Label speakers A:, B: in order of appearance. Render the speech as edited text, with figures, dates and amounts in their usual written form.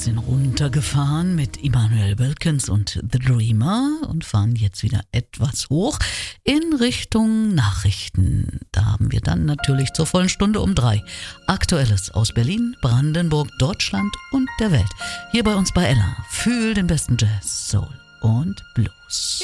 A: bisschen runtergefahren mit Immanuel Wilkins und The Dreamer und fahren jetzt wieder etwas hoch in Richtung Nachrichten. Da haben wir dann natürlich zur vollen Stunde um 3 Aktuelles aus Berlin, Brandenburg, Deutschland und der Welt. Hier bei uns bei Ella. Fühl den besten Jazz, Soul und Blues.